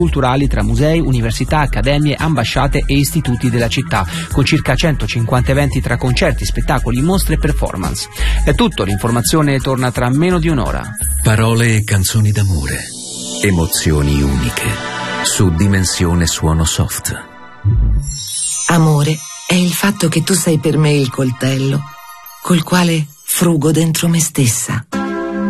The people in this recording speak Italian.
culturali tra musei, università, accademie, ambasciate e istituti della città, con circa 150 eventi tra concerti, spettacoli, mostre e performance. È tutto, l'informazione torna tra meno di un'ora. Parole e canzoni d'amore, emozioni uniche, su Dimensione Suono Soft. Amore è il fatto che tu sei per me il coltello col quale frugo dentro me stessa.